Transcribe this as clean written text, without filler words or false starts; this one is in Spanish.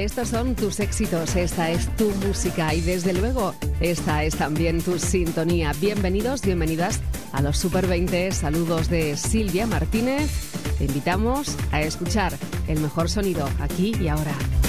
Estos son tus éxitos, esta es tu música y desde luego esta es también tu sintonía. Bienvenidos, bienvenidas a los Super 20. Saludos de Silvia Martínez. Te invitamos a escuchar el mejor sonido aquí y ahora.